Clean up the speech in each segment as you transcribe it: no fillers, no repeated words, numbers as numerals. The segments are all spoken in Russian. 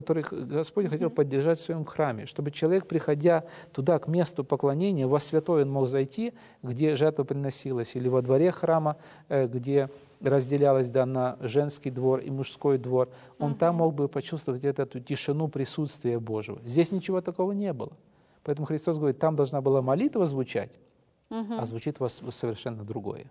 который Господь хотел поддержать в своем храме, чтобы человек, приходя туда, к месту поклонения, во святой он мог зайти, где жертва приносилась, или во дворе храма, где разделялось на женский двор и мужской двор, он там мог бы почувствовать эту тишину присутствия Божьего. Здесь ничего такого не было. Поэтому Христос говорит, там должна была молитва звучать, а звучит у вас совершенно другое.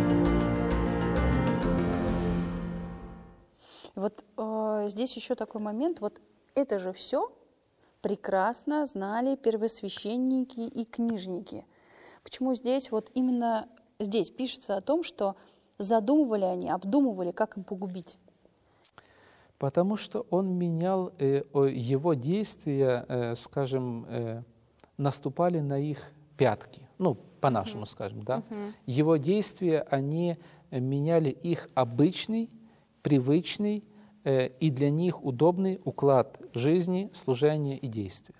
Вот здесь еще такой момент, вот это же все прекрасно знали первосвященники и книжники. Почему здесь, вот именно здесь пишется о том, что задумывали они, обдумывали, как им погубить? Потому что он менял, его действия, скажем, наступали на их пятки, ну, по-нашему скажем, да. Его действия, они меняли их обычный, привычный и для них удобный уклад жизни, служения и действия.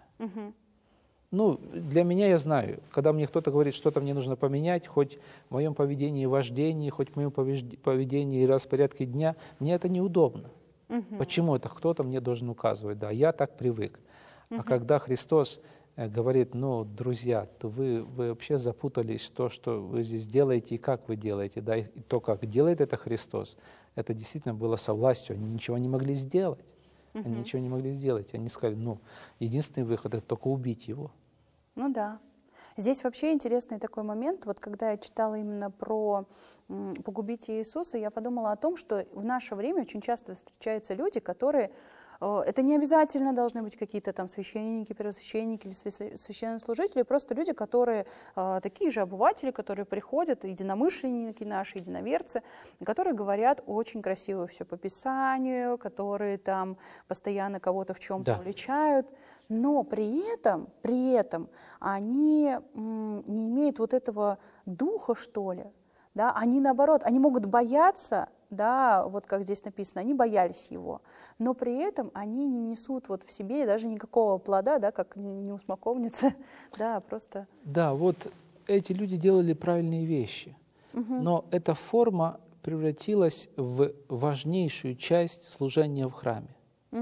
Ну, для меня, я знаю, когда мне кто-то говорит, что-то мне нужно поменять, хоть в моем поведении и вождении, хоть в моем поведении и распорядке дня, мне это неудобно. Почему это кто-то мне должен указывать? Да, я так привык. А когда Христос говорит, ну, друзья, то вы вообще запутались в то, что вы здесь делаете и как вы делаете, да, и то, как делает это Христос, это действительно было со властью, они ничего не могли сделать. Они ничего не могли сделать. Они сказали, ну, единственный выход – это только убить его. Ну да. Здесь вообще интересный такой момент. Вот когда я читала именно про «Погубить Иисуса», я подумала о том, что в наше время очень часто встречаются люди, которые… Это не обязательно должны быть какие-то там священники, первосвященники или священнослужители, просто люди, которые такие же обыватели, которые приходят, единомышленники наши, единоверцы, которые говорят очень красиво все по Писанию, которые там постоянно кого-то в чем-то уличают, но при этом они не имеют вот этого духа, что ли, да, они наоборот, они могут бояться, да, вот как здесь написано, они боялись его, но при этом они не несут вот в себе даже никакого плода, да, как не у смоковницы, да, просто… Да, вот эти люди делали правильные вещи, но эта форма превратилась в важнейшую часть служения в храме.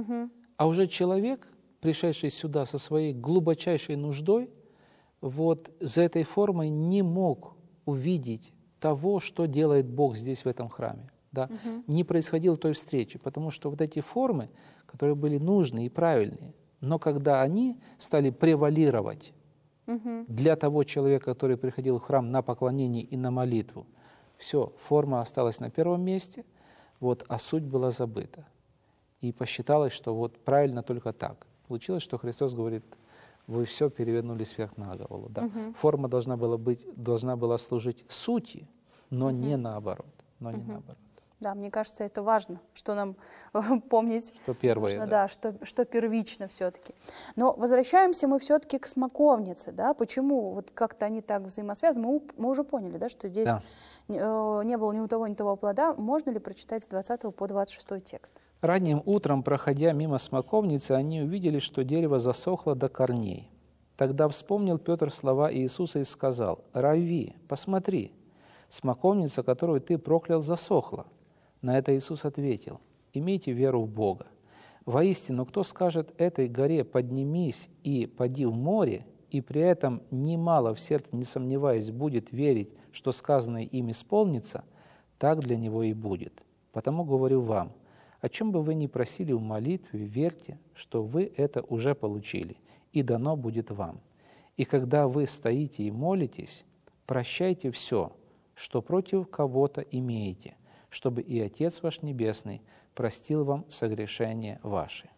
А уже человек, пришедший сюда со своей глубочайшей нуждой, вот за этой формой не мог увидеть того, что делает Бог здесь, в этом храме. Да? Не происходило той встречи, потому что вот эти формы, которые были нужны и правильные, но когда они стали превалировать для того человека, который приходил в храм на поклонение и на молитву, все, форма осталась на первом месте, вот, а суть была забыта. И посчиталось, что вот правильно только так. Получилось, что Христос говорит, вы все перевернули сверх на голову. Да? Форма должна была служить сути, но не наоборот. Но не наоборот. Да, мне кажется, это важно, что нам помнить. Что первое, нужно, да, что первично все-таки. Но возвращаемся мы все-таки к смоковнице, да, почему вот как-то они так взаимосвязаны, мы уже поняли, да, что здесь не было ни у того, ни того плода. Можно ли прочитать с 20 по 26 текст? Ранним утром, проходя мимо смоковницы, они увидели, что дерево засохло до корней. Тогда вспомнил Петр слова Иисуса и сказал, «Рави, посмотри, смоковница, которую ты проклял, засохла». На это Иисус ответил, «Имейте веру в Бога. Воистину, кто скажет этой горе «поднимись и поди в море», и при этом немало в сердце не сомневаясь будет верить, что сказанное им исполнится, так для него и будет. Потому говорю вам, о чем бы вы ни просили в молитве, верьте, что вы это уже получили, и дано будет вам. И когда вы стоите и молитесь, прощайте все, что против кого-то имеете, чтобы и Отец ваш Небесный простил вам согрешения ваши».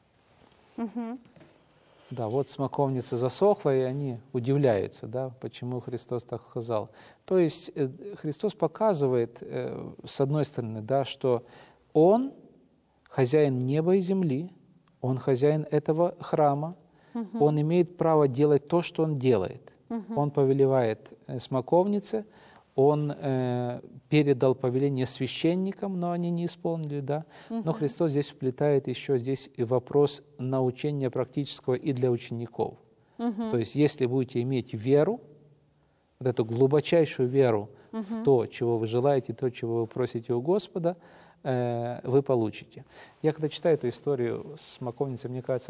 Да, вот смоковница засохла, и они удивляются, да, почему Христос так сказал. То есть Христос показывает, с одной стороны, да, что Он хозяин неба и земли, Он хозяин этого храма, Он имеет право делать то, что Он делает. Он повелевает смоковнице, Он передал повеление священникам, но они не исполнили, да. Но Христос здесь вплетает еще здесь и вопрос научения практического и для учеников. То есть, если будете иметь веру, вот эту глубочайшую веру в то, чего вы желаете, то, чего вы просите у Господа, вы получите. Я когда читаю эту историю с смоковницей, мне кажется,